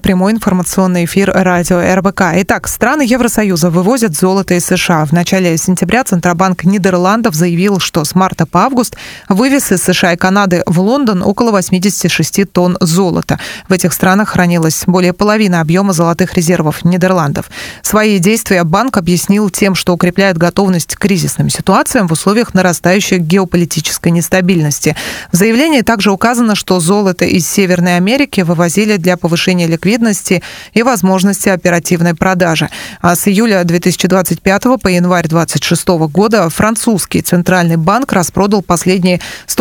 прямой информационный эфир радио РБК. Итак, страны Евросоюза вывозят золото из США. В начале сентября Центробанк Нидерландов заявил, что с марта по август вывез из США и Канады в Лондон около 86 тонн золота. В этих странах хранилось более половины объема золотых резервов Нидерландов. Свои действия банк объяснил тем, что укрепляет готовность к кризисным ситуациям в условиях нарастающей геополитической нестабильности. В заявлении также указано, что золото из Северной Америки вывозили для повышения ликвидности и возможности оперативной продажи. А с июля 2025 по январь 2026 года французский центральный банк распродал последние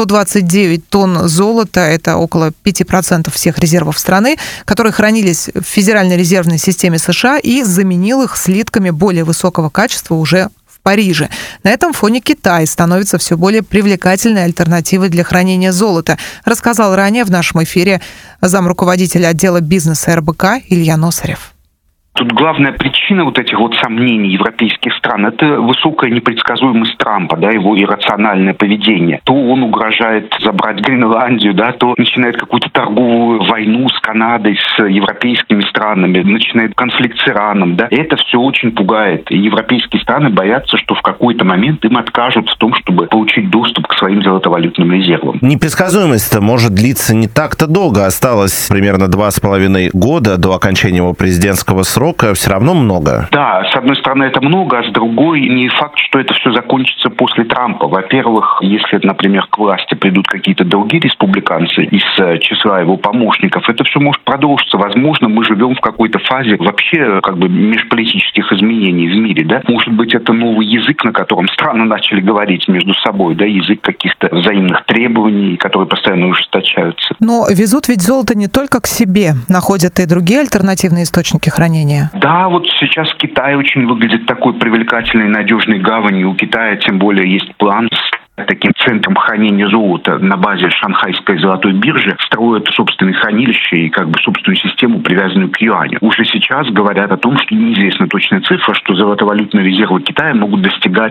129 тонн золота, это около 5% всех резервов страны, которые хранились в Федеральной резервной системе США, и заменил их слитками более высокого качества уже в Париже. На этом фоне Китай становится все более привлекательной альтернативой для хранения золота, рассказал ранее в нашем эфире замруководителя отдела бизнеса РБК Илья Носарев. Тут главная причина вот этих вот сомнений европейских стран – это высокая непредсказуемость Трампа, да, его иррациональное поведение. То он угрожает забрать Гренландию, да, то начинает какую-то торговую войну с Канадой, с европейскими странами, начинает конфликт с Ираном, да. И это все очень пугает. И европейские страны боятся, что в какой-то момент им откажут в том, чтобы получить доступ к своим золотовалютным резервам. Непредсказуемость-то может длиться не так-то долго. Осталось примерно 2,5 года до окончания его президентского срока. Все равно много. Да, с одной стороны это много, а с другой не факт, что это все закончится после Трампа. Во-первых, если, например, к власти придут какие-то другие республиканцы из числа его помощников, это все может продолжиться. Возможно, мы живем в какой-то фазе вообще как бы межполитических изменений в мире, да. Может быть, это новый язык, на котором страны начали говорить между собой, да, язык каких-то взаимных требований, которые постоянно ужесточаются. Но везут ведь золото не только к себе, находят и другие альтернативные источники хранения. Да, вот сейчас Китай очень выглядит такой привлекательной, надежной гаванью. У Китая тем более есть план таким центром хранения золота на базе Шанхайской золотой биржи, строят собственные хранилища и как бы собственную систему, привязанную к юаню. Уже сейчас говорят о том, что неизвестна точная цифра, что золотовалютные резервы Китая могут достигать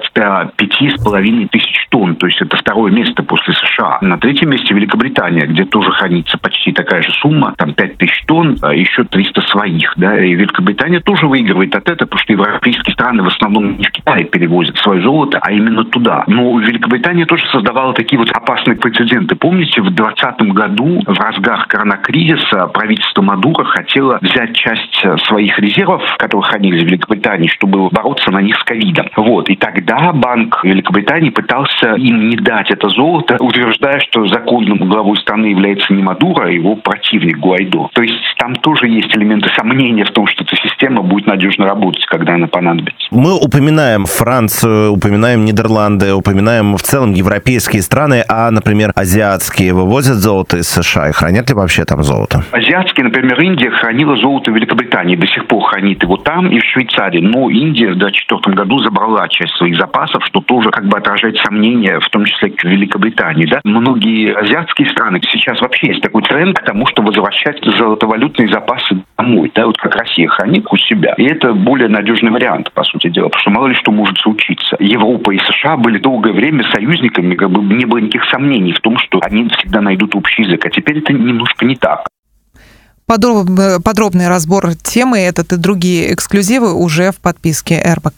5,5 тысяч тонн. То есть это второе место после США. На третьем месте Великобритания, где тоже хранится почти такая же сумма, там 5 тысяч тонн, а еще 300 своих. Да? И Великобритания тоже выигрывает от этого, потому что европейские страны в основном не в Китай перевозят свое золото, а именно туда. Но Великобритания тоже создавала такие вот опасные прецеденты. Помните, в 2020 году, в разгар коронакризиса, правительство Мадуро хотело взять часть своих резервов, которые хранились в Великобритании, чтобы бороться на них с ковидом. Вот. И тогда Банк Великобритании пытался им не дать это золото, утверждая, что законным главой страны является не Мадуро, а его противник Гуайдо. То есть там тоже есть элементы сомнения в том, что эта система будет надежно работать, когда она понадобится. Мы упоминаем Францию, упоминаем Нидерланды, упоминаем в целом европейские страны, а, например, азиатские вывозят золото из США и хранят ли вообще там золото? Азиатские, например, Индия хранила золото в Великобритании, до сих пор хранит его там и в Швейцарии. Но Индия в 2024 году забрала часть своих запасов, что тоже как бы отражает сомнения, в том числе к Великобритании. Да? Многие азиатские страны сейчас вообще есть такой тренд к тому, что возвращать золотовалютные запасы домой. Да? Вот как Россия хранит у себя. И это более надежный вариант, по сути дела, потому что мало ли что может случиться. Европа и США были долгое время союзниками, как бы не было никаких сомнений в том, что они всегда найдут общий язык. А теперь это немножко не так. Подробный разбор темы, этот и другие эксклюзивы уже в подписке РБК.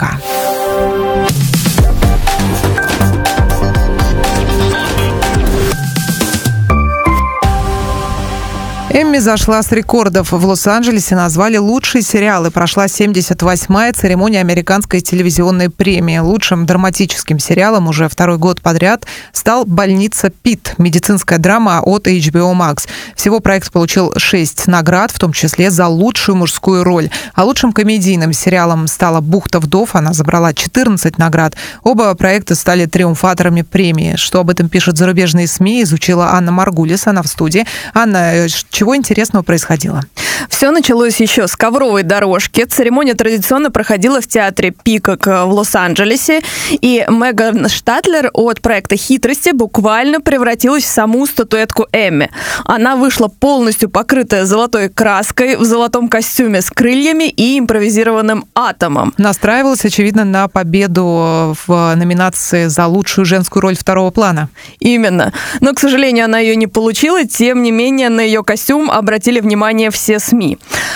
Эмми зашла с рекордов. В Лос-Анджелесе назвали лучшие сериалы. Прошла 78-я церемония американской телевизионной премии. Лучшим драматическим сериалом уже второй год подряд стал «Больница Питт», медицинская драма от HBO Max. Всего проект получил 6 наград, в том числе за лучшую мужскую роль. А лучшим комедийным сериалом стала «Бухта вдов». Она забрала 14 наград. Оба проекта стали триумфаторами премии. Что об этом пишут зарубежные СМИ, изучила Анна Маргулис. Она в студии. Анна, чего интересного происходило? Все началось еще с ковровой дорожки. Церемония традиционно проходила в театре «Пикок» в Лос-Анджелесе. И Меган Штатлер от проекта «Хитрости» буквально превратилась в саму статуэтку Эмми. Она вышла полностью покрытая золотой краской, в золотом костюме с крыльями и импровизированным атомом. Настраивалась, очевидно, на победу в номинации за лучшую женскую роль второго плана. Именно. Но, к сожалению, она ее не получила. Тем не менее, на ее костюм обратили внимание все СМИ.